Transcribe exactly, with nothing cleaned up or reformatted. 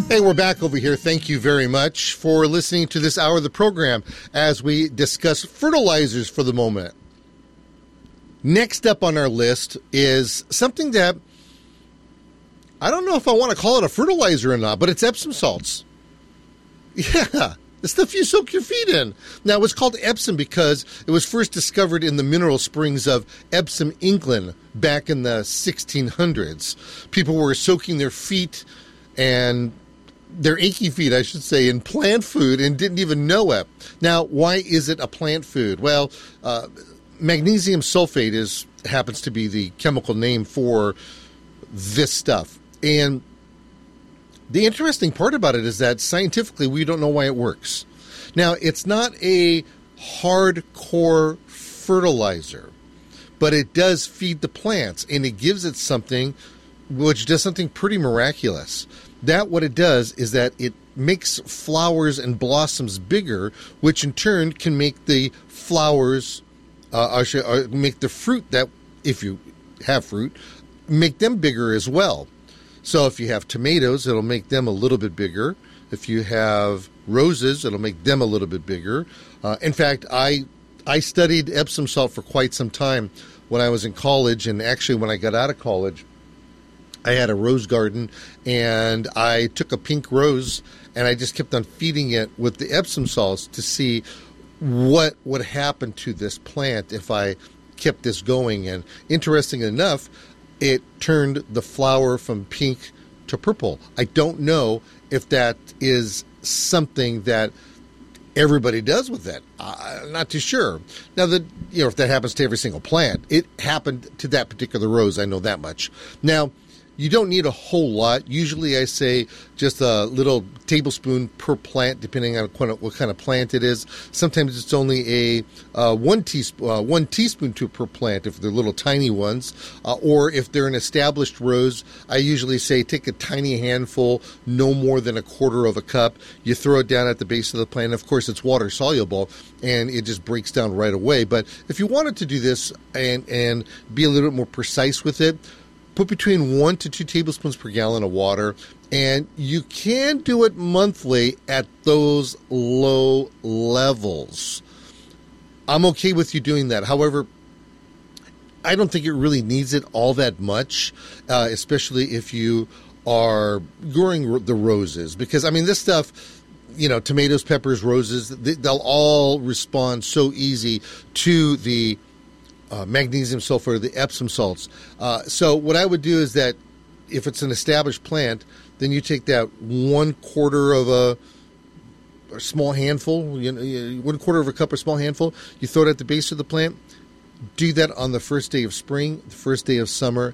Hey, we're back over here. Thank you very much for listening to this hour of the program as we discuss fertilizers for the moment. Next up on our list is something that I don't know if I want to call it a fertilizer or not, but it's Epsom salts. Yeah, the stuff you soak your feet in. Now, it's called Epsom because it was first discovered in the mineral springs of Epsom, England, back in the sixteen hundreds. People were soaking their feet and their achy feet, I should say, in plant food and didn't even know it. Now, why is it a plant food? Well, uh, magnesium sulfate is happens to be the chemical name for this stuff. And the interesting part about it is that scientifically we don't know why it works. Now, it's not a hardcore fertilizer, but it does feed the plants, and it gives it something which does something pretty miraculous. That what it does is that it makes flowers and blossoms bigger, which in turn can make the flowers, uh, or make the fruit that, if you have fruit, make them bigger as well. So if you have tomatoes, it'll make them a little bit bigger. If you have roses, it'll make them a little bit bigger. Uh, in fact, I I studied Epsom salt for quite some time when I was in college, and actually when I got out of college, I had a rose garden, and I took a pink rose, and I just kept on feeding it with the Epsom salts to see what would happen to this plant if I kept this going. And interesting enough, it turned the flower from pink to purple. I don't know if that is something that everybody does with it. I'm not too sure. Now, that you know, if that happens to every single plant, it happened to that particular rose. I know that much. Now, you don't need a whole lot. Usually I say just a little tablespoon per plant, depending on what kind of plant it is. Sometimes it's only a uh, one, teaspoon, uh, one teaspoon to per plant if they're little tiny ones. Uh, or if they're an established rose, I usually say take a tiny handful, no more than a quarter of a cup. You throw it down at the base of the plant. Of course, it's water soluble, and it just breaks down right away. But if you wanted to do this and, and be a little bit more precise with it, put between one to two tablespoons per gallon of water, and you can do it monthly at those low levels. I'm okay with you doing that. However, I don't think it really needs it all that much, uh, especially if you are growing the roses. Because, I mean, this stuff, you know, tomatoes, peppers, roses, they'll all respond so easy to the Uh, magnesium sulfate, the Epsom salts. Uh, so what I would do is that if it's an established plant, then you take that one quarter of a, a small handful, you know, one quarter of a cup or small handful, you throw it at the base of the plant. Do that on the first day of spring, the first day of summer,